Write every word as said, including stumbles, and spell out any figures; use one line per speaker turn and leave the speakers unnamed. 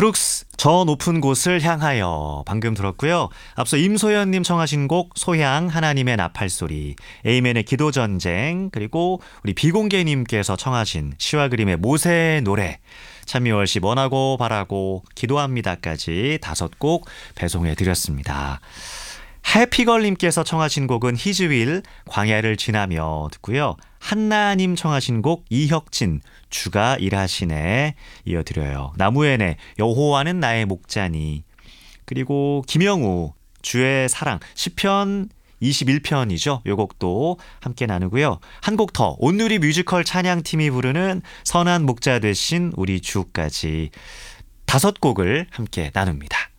크룩스 저 높은 곳을 향하여 방금 들었고요. 앞서 임소연님 청하신 곡 소향 하나님의 나팔소리, 에이맨의 기도전쟁, 그리고 우리 비공개님께서 청하신 시와 그림의 모세의 노래, 참여월시 원하고 바라고 기도합니다까지 다섯 곡 배송해드렸습니다. 해피걸님께서 청하신 곡은 히즈윌 광야를 지나며 듣고요. 한나님 청하신 곡 이혁진 주가 일하시네 이어드려요. 나무엔의 여호와는 나의 목자니, 그리고 김영우 주의 사랑 시편 이십일 편이죠. 요 곡도 함께 나누고요. 한 곡 더 온누리 뮤지컬 찬양팀이 부르는 선한 목자 되신 우리 주까지 다섯 곡을 함께 나눕니다.